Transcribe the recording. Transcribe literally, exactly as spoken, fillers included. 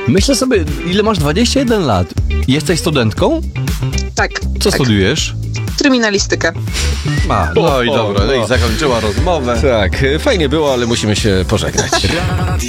Myślę sobie, ile masz? dwadzieścia jeden lat. Jesteś studentką? Tak. Co tak. studiujesz? Kryminalistykę. A, no i dobra, no i zakończyła rozmowę. Tak, fajnie było, ale musimy się pożegnać.